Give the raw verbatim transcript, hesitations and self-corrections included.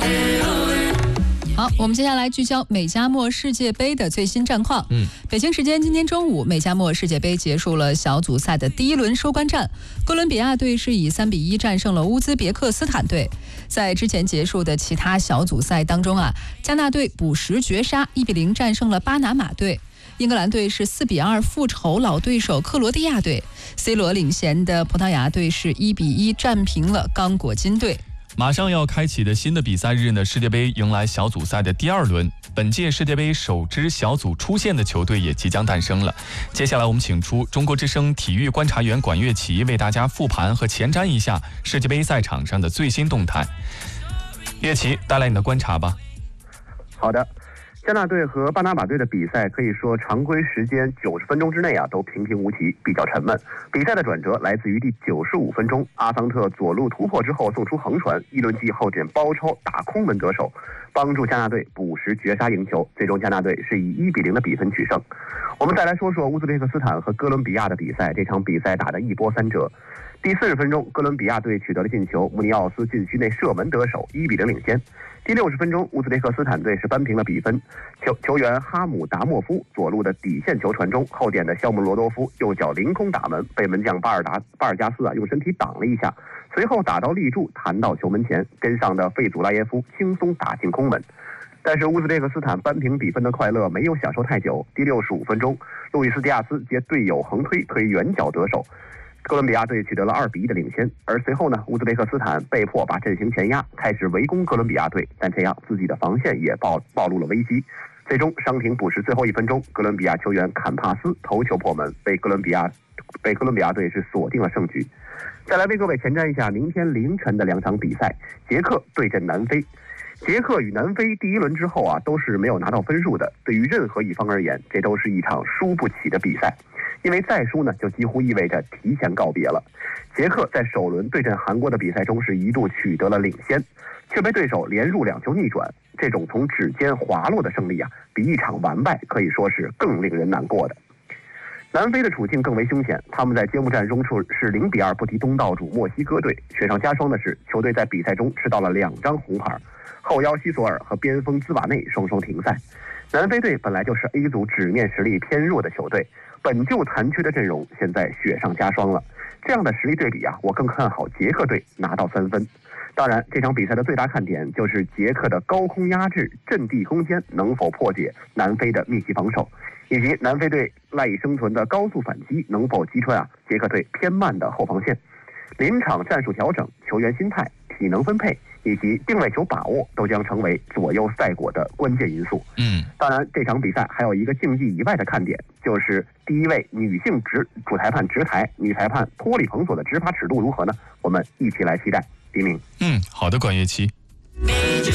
好，我们接下来聚焦美加墨世界杯的最新战况。 嗯， 北京时间今天中午，美加墨世界杯结束了小组赛的第一轮收官战，哥伦比亚队是以三比一战胜了乌兹别克斯坦队。在之前结束的其他小组赛当中啊，加纳队补时绝杀，一比零战胜了巴拿马队。英格兰队是四比二复仇老对手克罗地亚队 ，C 罗领衔的葡萄牙队是一比一战平了刚果金队。 马上要开启的新的比赛日呢，世界杯迎来小组赛的第二轮。本届世界杯首支小组出线的球队也即将诞生了。接下来我们请出中国之声体育观察员管乐琪，为大家复盘和前瞻一下世界杯赛场上的最新动态。乐琪，带来你的观察吧。 好的。加纳队和巴拿马队的比赛可以说常规时间九十分钟之内啊都平平无奇，比较沉闷。比赛的转折来自于第九十五分钟，阿桑特左路突破之后送出横传，伊伦基后点包抄打空门得手，帮助加纳队补时绝杀赢球。最终加纳队是以一比零的比分取胜。我们再来说说乌兹别克斯坦和哥伦比亚的比赛，这场比赛打得一波三折。第四十分钟，哥伦比亚队取得了进球，穆尼奥斯禁区内射门得手，一比零领先。第六十分钟，乌兹别克斯坦队是扳平了比分。球球员哈姆达莫夫左路的底线球传中，后点的肖姆罗多夫右脚凌空打门，被门将巴尔达巴尔加斯啊用身体挡了一下，随后打到立柱，弹到球门前，跟上的费祖拉耶夫轻松打进空门。但是乌兹别克斯坦扳平比分的快乐没有享受太久。第六十五分钟，路易斯迪亚斯接队友横推推远角得手。哥伦比亚队取得了二比一的领先，而随后呢，乌兹别克斯坦被迫把阵型前压，开始围攻哥伦比亚队，但这样自己的防线也暴暴露了危机。最终伤停补时最后一分钟，哥伦比亚球员坎帕斯头球破门，被哥伦比亚被哥伦比亚队是锁定了胜局。再来为各位前瞻一下明天凌晨的两场比赛，捷克对阵南非。捷克与南非第一轮之后啊，都是没有拿到分数的。对于任何一方而言，这都是一场输不起的比赛，因为再输呢，就几乎意味着提前告别了。捷克在首轮对阵韩国的比赛中是一度取得了领先，却被对手连入两球逆转。这种从指尖滑落的胜利啊，比一场完败可以说是更令人难过的。南非的处境更为凶险，他们在揭幕战中是零比二不敌东道主墨西哥队。雪上加霜的是，球队在比赛中吃到了两张红牌，后腰西索尔和边锋兹瓦内双双停赛。南非队本来就是 A 组纸面实力偏弱的球队，本就残缺的阵容现在雪上加霜了。这样的实力对比啊，我更看好捷克队拿到三分。当然，这场比赛的最大看点就是捷克的高空压制、阵地攻坚能否破解南非的密集防守，以及南非队赖以生存的高速反击能否击穿啊捷克队偏慢的后防线。临场战术调整、球员心态、体能分配以及定位球把握都将成为左右赛果的关键因素。 嗯， 当然，这场比赛还有一个竞技以外的看点，就是第一位女性执主裁判执台女裁判托里彭索的执法尺度如何呢？我们一起来期待。黎明， 嗯，好的，管乐琪。